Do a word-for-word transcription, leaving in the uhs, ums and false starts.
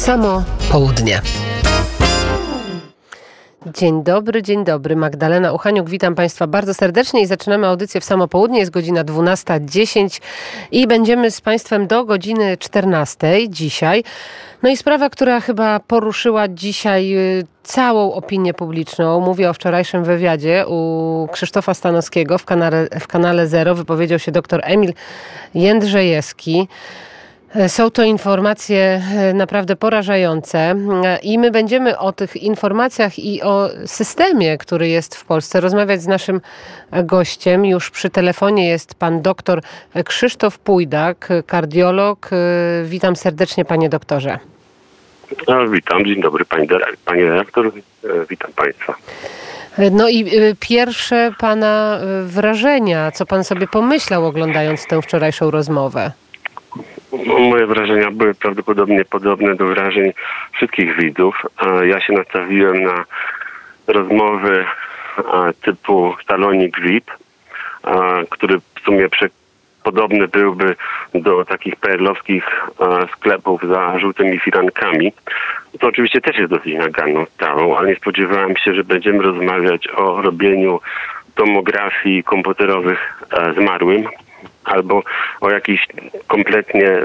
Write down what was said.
Samo Południe. Dzień dobry, dzień dobry. Magdalena Uchaniuk, witam Państwa bardzo serdecznie i zaczynamy audycję w Samo Południe. Jest godzina dwunasta dziesięć i będziemy z Państwem do godziny czternastej dzisiaj. No i sprawa, która chyba poruszyła dzisiaj całą opinię publiczną. Mówię o wczorajszym wywiadzie u Krzysztofa Stanowskiego w kanale, w kanale Zero. Wypowiedział się dr Emil Jędrzejewski. Są to informacje naprawdę porażające i my będziemy o tych informacjach i o systemie, który jest w Polsce, rozmawiać z naszym gościem. Już przy telefonie jest pan doktor Krzysztof Pujdak, kardiolog. Witam serdecznie, panie doktorze. No, witam, dzień dobry pani, panie redaktor, witam państwa. No i pierwsze pana wrażenia, co pan sobie pomyślał, oglądając tę wczorajszą rozmowę? Moje wrażenia były prawdopodobnie podobne do wrażeń wszystkich widzów. Ja się nastawiłem na rozmowy typu salonik V I P, który w sumie podobny byłby do takich P R L-owskich sklepów za żółtymi firankami. To oczywiście też jest dosyć naganną sprawą, ale nie spodziewałem się, że będziemy rozmawiać o robieniu tomografii komputerowych zmarłym albo o jakichś kompletnie